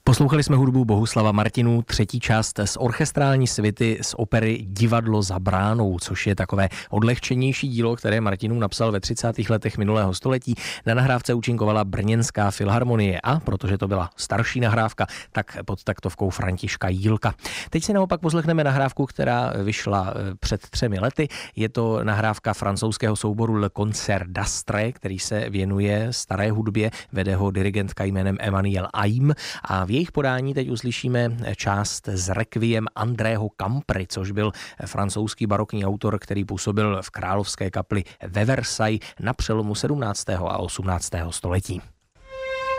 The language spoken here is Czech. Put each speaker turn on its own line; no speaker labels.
Poslouchali jsme hudbu Bohuslava Martinů, třetí část z orchestrální svity z opery Divadlo za bránou, což je takové odlehčenější dílo, které Martinů napsal ve 30. letech minulého století. Na nahrávce účinkovala Brněnská filharmonie a protože to byla starší nahrávka, tak pod taktovkou Františka Jílka. Teď si naopak poslechneme nahrávku, která vyšla před 3 lety. Je to nahrávka francouzského souboru Le Concert d'Astre, který se věnuje staré hudbě, vede ho dirigentka jménem Emmanuel Haïm a v jejich podání teď uslyšíme část z Requiem Andrého Campry, což byl francouzský barokní autor, který působil v královské kapli ve Versailles na přelomu 17. a 18. století.